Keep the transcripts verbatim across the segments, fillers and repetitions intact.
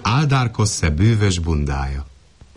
Áldár Kosse bűvös bundája.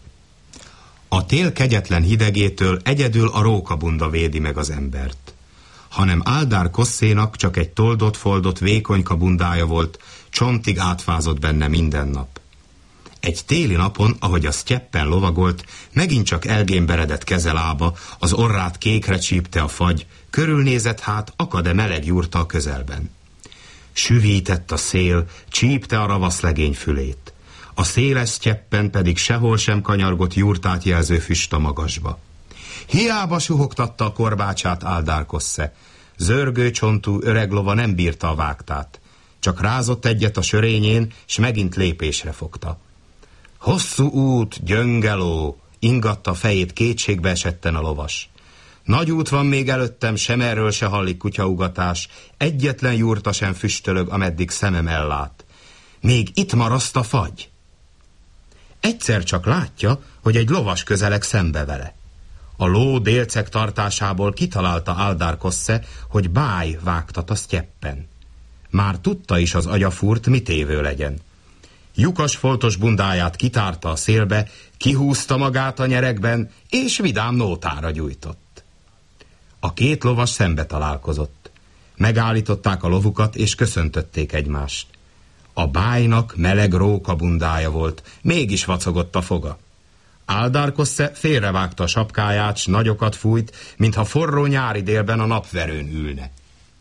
A tél kegyetlen hidegétől egyedül a rókabunda védi meg az embert. Hanem Áldár Kossénak csak egy toldott-foldott vékonyka bundája volt, csontig átfázott benne minden nap. Egy téli napon, ahogy a sztyeppen lovagolt, megint csak elgémberedett kezelába, az orrát kékre csípte a fagy, körülnézett, hát akad-e meleg jurta a közelben. Süvített a szél, csípte a ravaszlegény fülét. A széles sztyeppen pedig sehol sem kanyargott jurtát jelző füst a magasba. Hiába suhogtatta a korbácsát Áldár Kosse. Zörgő csontú öreg lova nem bírta a vágtát. Csak rázott egyet a sörényén, s megint lépésre fogta. Hosszú út, gyöngeló, ingatta fejét kétségbe esetten a lovas. Nagy út van még előttem, sem erről se hallik kutyaugatás, egyetlen jurta sem füstölög, ameddig szemem ellát. Még itt maraszt a fagy. Egyszer csak látja, hogy egy lovas közeleg szembe vele. A ló délceg tartásából kitalálta Áldár Kosse, hogy báj vágtat a sztyeppen. Már tudta is az agyafúrt, mit évő legyen. Lyukas foltos bundáját kitárta a szélbe, kihúzta magát a nyeregben, és vidám nótára gyújtott. A két lovas szembe találkozott. Megállították a lovukat, és köszöntötték egymást. A bájnak meleg rókabundája volt, mégis vacogott a foga. Áldár Kosse félrevágta a sapkáját, s nagyokat fújt, mintha forró nyári délben a napverőn ülne.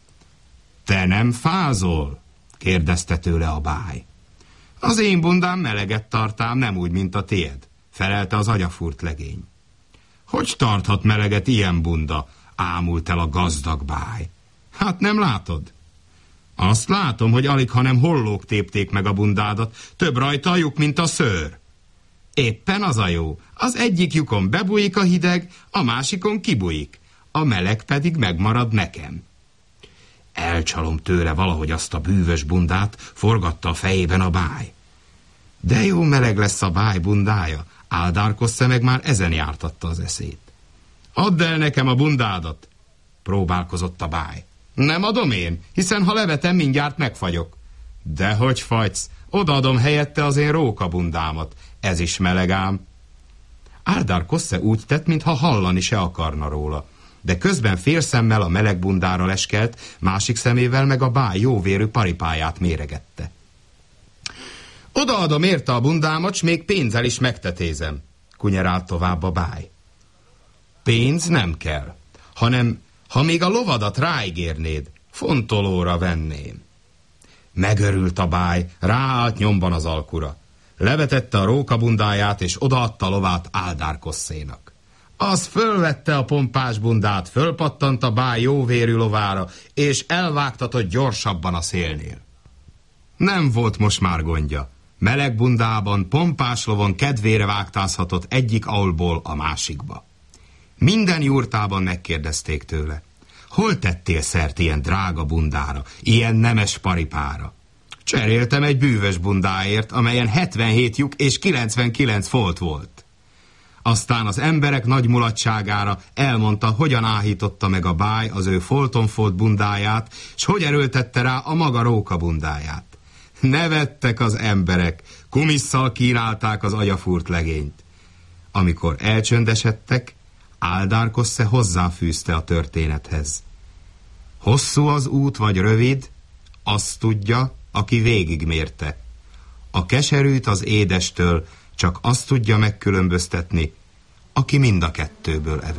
Te nem fázol? Kérdezte tőle a báj. Az én bundám meleget tartám, nem úgy, mint a tied, felelte az agyafúrt legény. Hogy tarthat meleget ilyen bunda? Ámult el a gazdag báj. Hát nem látod? Azt látom, hogy alig, hanem hollók tépték meg a bundádat, több rajta a lyuk, mint a szőr. Éppen az a jó, az egyik lyukon bebújik a hideg, a másikon kibújik, a meleg pedig megmarad nekem. Elcsalom tőle valahogy azt a bűvös bundát, forgatta a fejében a báj. De jó meleg lesz a báj bundája, Áldár Kosse meg már ezen jártatta az eszét. Add el nekem a bundádat, próbálkozott a báj. Nem adom én, hiszen ha levetem, mindjárt megfagyok. Dehogy fagysz, odaadom helyette az én rókabundámat, ez is meleg ám. Áldár Kosse úgy tett, mintha hallani se akarna róla, de közben félszemmel a meleg bundára leskelt, másik szemével meg a báj jóvérű paripáját méregette. Odaadom érte a bundámat, s még pénzzel is megtetézem, kunyerált tovább a báj. Pénz nem kell, hanem ha még a lovadat ráígérnéd, fontolóra venném. Megörült a báj, ráállt nyomban az alkura. Levetette a rókabundáját, és odaadta a lovát Áldár Kossénak. Az fölvette a pompás bundát, fölpattant a báj jóvérű lovára, és elvágtatott gyorsabban a szélnél. Nem volt most már gondja. Meleg bundában, pompás lovon kedvére vágtázhatott egyik aulból a másikba. Minden jurtában megkérdezték tőle. Hol tettél szert ilyen drága bundára, ilyen nemes paripára? Cseréltem egy bűvös bundáért, amelyen hetvenhét lyuk és kilencvenkilenc folt volt. Aztán az emberek nagy mulatságára elmondta, hogyan áhította meg a báj az ő folton-folt bundáját, s hogy erőltette rá a maga rókabundáját. Nevettek az emberek, kumisszal kínálták az agyafúrt legényt. Amikor elcsöndesedtek, Áldár Kosse hozzáfűzte a történethez. Hosszú az út vagy rövid, azt tudja, aki végigmérte. A keserűt az édestől csak azt tudja megkülönböztetni, aki mind a kettőből evett.